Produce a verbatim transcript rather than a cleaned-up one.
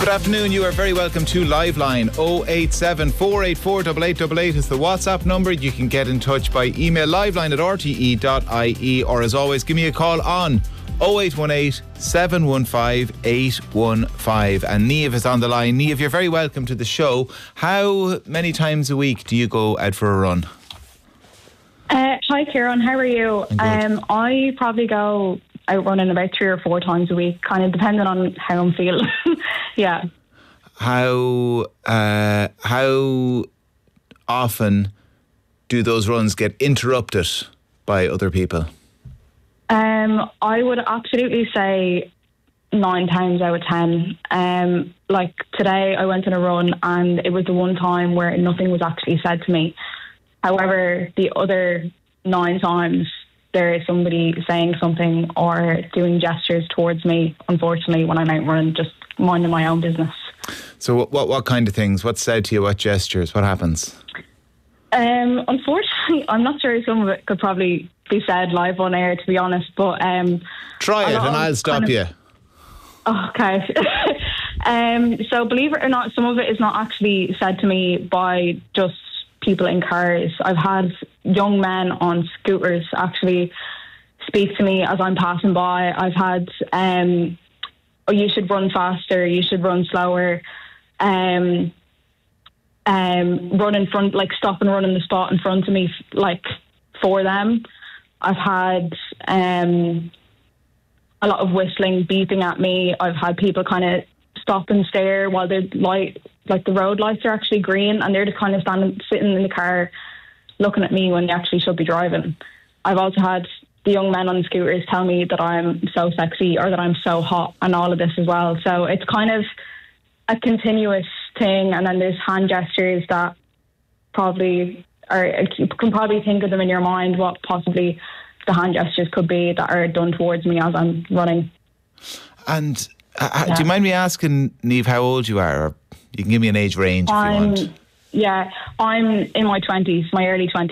Good afternoon. You are very welcome to Liveline. oh eight seven, four eight four, eight eight eight eight is the WhatsApp number. You can get in touch by email liveline at r t e dot i e, or as always, give me a call on oh eight one eight, seven one five, eight one five. And Niamh is on the line. Niamh, you're very welcome to the show. How many times a week do you go out for a run? Uh, hi, Kieran. How are you? Um, I probably go out running about three or four times a week, kind of depending on how I'm feeling. Yeah. How uh, how often do those runs get interrupted by other people? Um, I would absolutely say nine times out of ten. Um, like today, I went on a run, and it was the one time where nothing was actually said to me. However, the other nine times, there is somebody saying something or doing gestures towards me, unfortunately, when I'm out running, just minding my own business. So what what, what kind of things? What's said to you? What gestures? What happens? Um, unfortunately, I'm not sure some of it could probably be said live on air, to be honest, but... Um, Try it and I'll stop kind of, you. Okay. um, so believe it or not, some of it is not actually said to me by just people in cars. I've had young men on scooters actually speak to me as I'm passing by. I've had, um, oh, you should run faster, you should run slower, um, um, run in front, like stop and run in the spot in front of me, like for them. I've had um, a lot of whistling, beeping at me. I've had people kind of stop and stare while the light, like the road lights are actually green, and they're just kind of standing, sitting in the car, looking at me when they actually should be driving. I've also had the young men on the scooters tell me that I'm so sexy or that I'm so hot, and all of this as well. So it's kind of a continuous thing, and then there's hand gestures that probably are, you can probably think of them in your mind, what possibly the hand gestures could be that are done towards me as I'm running. And uh, yeah. do you mind me asking, Niamh, how old you are? Or you can give me an age range if I'm, you want. Yeah, I'm in my twenties, my early twenties.